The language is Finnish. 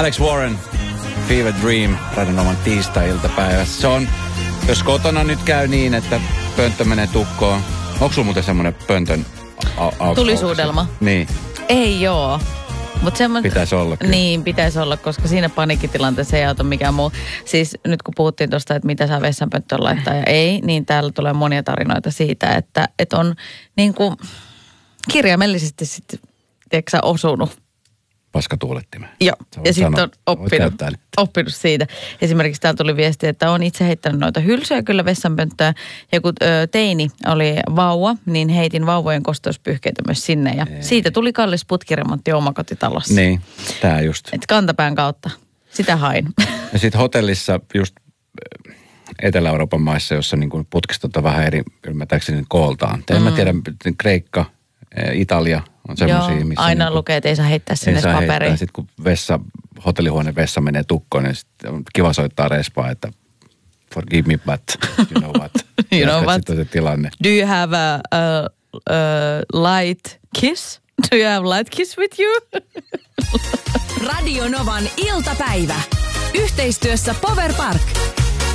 Alex Warren, Fever Dream, Radionovan tiistai-iltapäivässä. Se on, jos kotona nyt käy niin, että pönttö menee tukkoon. Onko sulla muuten semmoinen pöntön tulisuudelma? Niin. Ei joo. Mut pitäisi olla kyllä. Niin, pitäisi olla, koska siinä paniikkitilanteessa ei auta mikään muu. Siis nyt kun puhuttiin tuosta, että mitä saa vessanpönttöön laittaa ja ei, niin täällä tulee monia tarinoita siitä, että on niin kuin kirjaimellisesti sitten, tiedätkö sä, osunut. Paskatuulettimeen. Joo, ja sitten on oppinut siitä. Esimerkiksi täällä tuli viesti, että on itse heittänyt noita hylsyjä kyllä vessanpönttöön. Ja kun teini oli vauva, niin heitin vauvojen kosteuspyyhkeitä myös sinne. Ja siitä tuli kallis putkiremontti omakotitalossa. Niin, tää just. Et kantapään kautta. Sitä hain. Ja sitten hotellissa just Etelä-Euroopan maissa, jossa niin kuin putkistot on vähän eri, ymmärtääkseni kooltaan. En mä tiedä, Kreikka, Italia on semmoisia, missä aina niin lukee, että ei saa heittää sinne paperiin. Sitten kun hotellihuoneen vessa menee tukkoon, niin sitten on kiva soittaa respaa, että forgive me, but you know what. You know what? Sitten on se tilanne. Do you have a light kiss? Do you have light kiss with you? Radio Novan iltapäivä. Yhteistyössä Power Park.